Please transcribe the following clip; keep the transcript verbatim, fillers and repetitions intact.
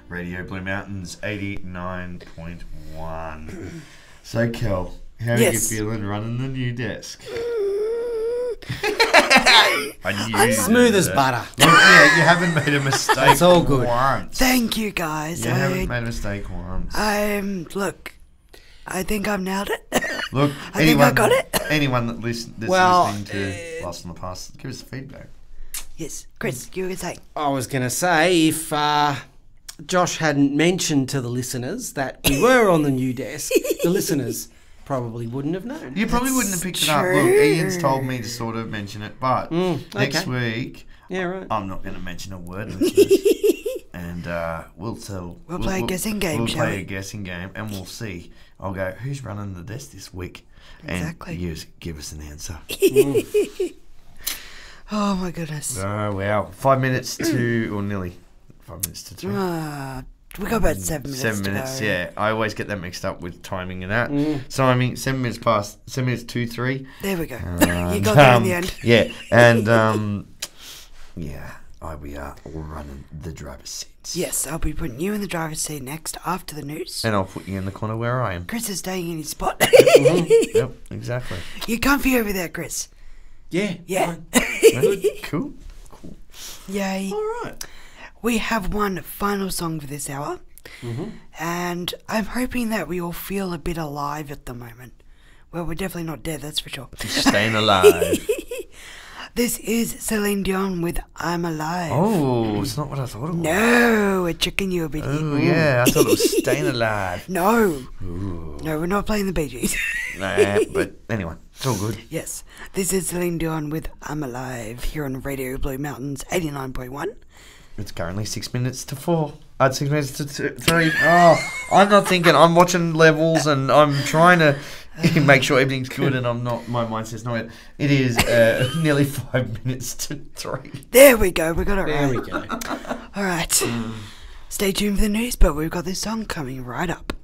Radio Blue Mountains eighty-nine point one. So, Kel, how Yes. are you feeling running the new desk? I knew I'm you Smooth did as that. butter. Well, yeah, you haven't made a mistake. It's all good. Once. Thank you, guys. You I, haven't made a mistake once. I'm look. I think I've nailed it. Look, I anyone, think I got it. anyone that listen, that's Well, listening to Lost in the Past, give us feedback. Yes, Chris, you were saying. I was going to say, if uh, Josh hadn't mentioned to the listeners that we were on the new desk, the listeners probably wouldn't have known. You probably wouldn't have picked it up. Look, true. Ian's told me to sort of mention it, but Mm, next okay. week Yeah, right. I'm not going to mention a word, listeners. and uh, we'll tell. We'll play a guessing game, We'll shall play we? a guessing game, and we'll see. I'll go, who's running the desk this week? Exactly. And you s- give us an answer. Oh my goodness. Oh, wow. Five minutes to, or nearly five minutes to two. Uh, we got about seven minutes. Seven to minutes, go. yeah. I always get that mixed up with timing and that. Mm. So, I mean, seven minutes past, seven minutes to three. There we go. And, you got there in um, the end. Yeah, and, um, yeah, I, we are all running the driver's seats. Yes, I'll be putting you in the driver's seat next after the news. And I'll put you in the corner where I am. Chris is staying in his spot. Yep, exactly. You comfy over there, Chris. Yeah. Yeah. Cool. Cool. Yay. All right. We have one final song for this hour. Mm-hmm. And I'm hoping that we all feel a bit alive at the moment. Well, we're definitely not dead, that's for sure. Staying alive. This is Celine Dion with I'm Alive. Oh, it's not what I thought it was. No, we're tricking you a bit. Oh, here. yeah, I thought it was Staying Alive. No. Ooh. No, we're not playing the Bee Gees. Nah, but anyway, it's all good. Yes, this is Celine Dion with I'm Alive here on Radio Blue Mountains eighty-nine point one. It's currently six minutes to four. Uh, six minutes to two, three. Oh, I'm not thinking. I'm watching levels and I'm trying to make sure everything's good. And I'm not. My mind says no. It, it is uh, nearly five minutes to three. There we go, we got it There right. we go. All right. Stay tuned for the news, but we've got this song coming right up.